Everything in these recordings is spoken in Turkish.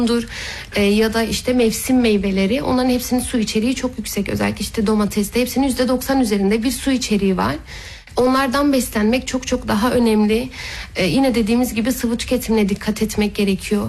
ya da işte mevsim meyveleri, onların hepsinin su içeriği çok yüksek. Özellikle işte domateste hepsinin %90 üzerinde bir su içeriği var. Onlardan beslenmek çok çok daha önemli. Yine dediğimiz gibi sıvı tüketimine dikkat etmek gerekiyor.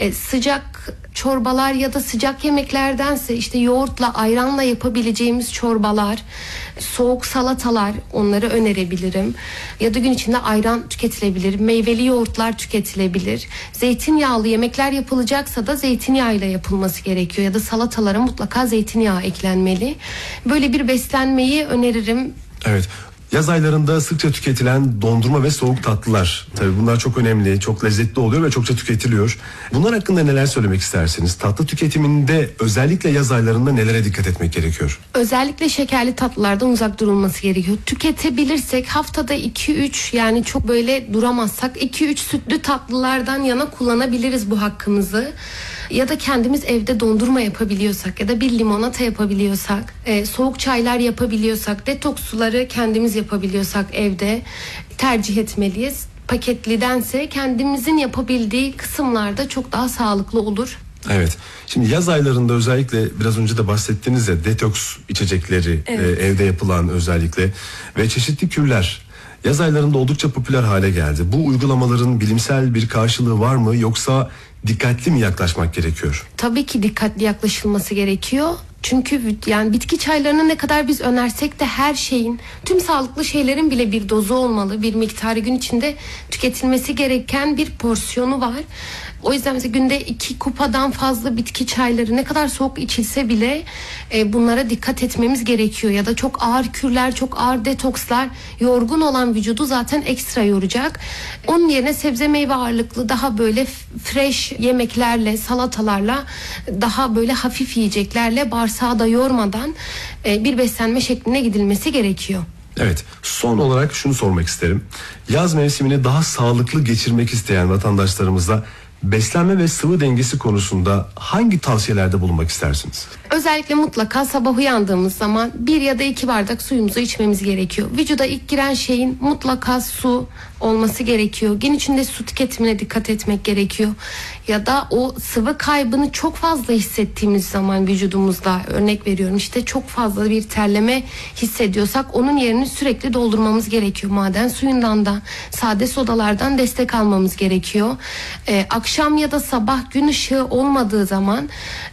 Sıcak çorbalar ya da sıcak yemeklerdense işte yoğurtla, ayranla yapabileceğimiz çorbalar, soğuk salatalar, onları önerebilirim. Ya da gün içinde ayran tüketilebilir, meyveli yoğurtlar tüketilebilir. Zeytinyağlı yemekler yapılacaksa da zeytinyağıyla yapılması gerekiyor. Ya da salatalara mutlaka zeytinyağı eklenmeli. Böyle bir beslenmeyi öneririm. Evet. Yaz aylarında sıkça tüketilen dondurma ve soğuk tatlılar. Tabii bunlar çok önemli, çok lezzetli oluyor ve çokça tüketiliyor. Bunlar hakkında neler söylemek istersiniz? Tatlı tüketiminde özellikle yaz aylarında nelere dikkat etmek gerekiyor? Özellikle şekerli tatlılardan uzak durulması gerekiyor. Tüketebilirsek haftada 2-3, yani çok böyle duramazsak 2-3 sütlü tatlılardan yana kullanabiliriz bu hakkımızı. Ya da kendimiz evde dondurma yapabiliyorsak ya da bir limonata yapabiliyorsak, soğuk çaylar yapabiliyorsak, detoks suları kendimiz yapabiliyorsak evde tercih etmeliyiz. Paketlidense kendimizin yapabildiği kısımlarda çok daha sağlıklı olur. Evet. Şimdi yaz aylarında özellikle biraz önce de bahsettiniz ya, detoks içecekleri, evet, evde yapılan özellikle ve çeşitli kürler yaz aylarında oldukça popüler hale geldi. Bu uygulamaların bilimsel bir karşılığı var mı, yoksa dikkatli mi yaklaşmak gerekiyor? Tabii ki dikkatli yaklaşılması gerekiyor. Çünkü yani bitki çaylarını ne kadar biz önersek de her şeyin, tüm sağlıklı şeylerin bile bir dozu olmalı. Bir miktarı gün içinde tüketilmesi gereken bir porsiyonu var. O yüzden mesela günde 2 kupadan fazla bitki çayları ne kadar soğuk içilse bile bunlara dikkat etmemiz gerekiyor. Ya da çok ağır kürler, çok ağır detokslar yorgun olan vücudu zaten ekstra yoracak. Onun yerine sebze meyve ağırlıklı daha böyle fresh yemeklerle, salatalarla, daha böyle hafif yiyeceklerle bağırsağı da yormadan bir beslenme şekline gidilmesi gerekiyor. Evet, son olarak şunu sormak isterim. Yaz mevsimini daha sağlıklı geçirmek isteyen vatandaşlarımızla beslenme ve sıvı dengesi konusunda hangi tavsiyelerde bulunmak istersiniz? Özellikle mutlaka sabah uyandığımız zaman 1 ya da 2 bardak suyumuzu içmemiz gerekiyor. Vücuda ilk giren şeyin mutlaka su olması gerekiyor. Gün içinde su tüketimine dikkat etmek gerekiyor. Ya da o sıvı kaybını çok fazla hissettiğimiz zaman vücudumuzda, örnek veriyorum işte çok fazla bir terleme hissediyorsak onun yerini sürekli doldurmamız gerekiyor. Maden suyundan da, sade sodalardan destek almamız gerekiyor. Akşam ya da sabah gün ışığı olmadığı zaman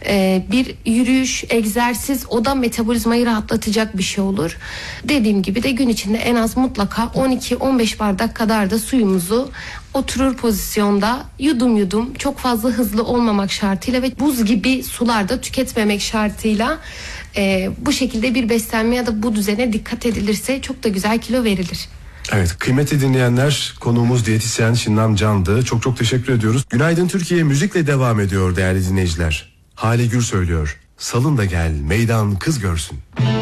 bir yürüyüş, egzersiz, o da metabolizmayı rahatlatacak bir şey olur. Dediğim gibi de gün içinde en az mutlaka 12-15 bardak kadar da suyumuzu oturur pozisyonda yudum yudum, çok fazla hızlı olmamak şartıyla ve buz gibi sularda tüketmemek şartıyla bu şekilde bir beslenme ya da bu düzene dikkat edilirse çok da güzel kilo verilir. Evet, kıymetli dinleyenler, konuğumuz diyetisyen Şinnam Can'dı. Çok çok teşekkür ediyoruz. Günaydın Türkiye müzikle devam ediyor değerli dinleyiciler. Hale Gür söylüyor. Salın da gel, meydan kız görsün.